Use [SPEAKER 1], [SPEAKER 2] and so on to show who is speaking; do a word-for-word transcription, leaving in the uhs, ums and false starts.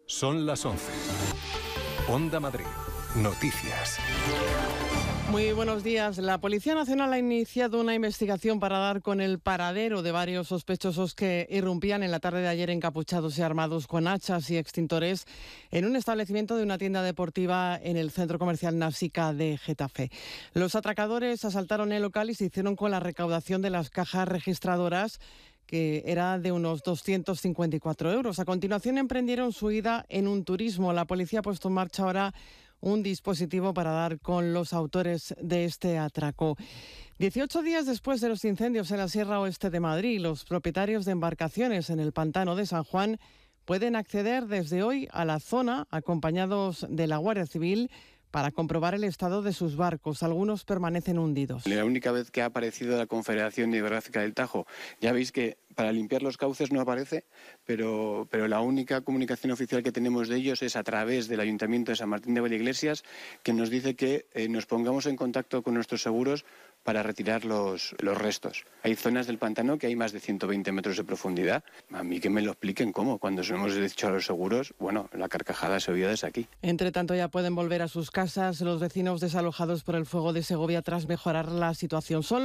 [SPEAKER 1] Son las once. Onda Madrid. Noticias.
[SPEAKER 2] Muy buenos días. La Policía Nacional ha iniciado una investigación para dar con el paradero de varios sospechosos que irrumpían en la tarde de ayer encapuchados y armados con hachas y extintores en un establecimiento de una tienda deportiva en el centro comercial Navsica de Getafe. Los atracadores asaltaron el local y se hicieron con la recaudación de las cajas registradoras, que era de unos doscientos cincuenta y cuatro euros. A continuación emprendieron su ida en un turismo. La policía ha puesto en marcha ahora un dispositivo para dar con los autores de este atraco. dieciocho días después de los incendios en la Sierra Oeste de Madrid, los propietarios de embarcaciones en el pantano de San Juan pueden acceder desde hoy a la zona acompañados de la Guardia Civil para comprobar el estado de sus barcos. Algunos permanecen hundidos.
[SPEAKER 3] La única vez que ha aparecido la Confederación Hidrográfica del Tajo, ya veis que para limpiar los cauces no aparece, pero, pero la única comunicación oficial que tenemos de ellos es a través del Ayuntamiento de San Martín de Valdeiglesias, que nos dice que eh, nos pongamos en contacto con nuestros seguros para retirar los, los restos. Hay zonas del pantano que hay más de ciento veinte metros de profundidad. A mí que me lo expliquen cómo. Cuando se lo hemos dicho a los seguros, bueno, la carcajada se oía desde aquí.
[SPEAKER 2] Entre tanto, ya pueden volver a sus casas los vecinos desalojados por el fuego de Segovia tras mejorar la situación. Son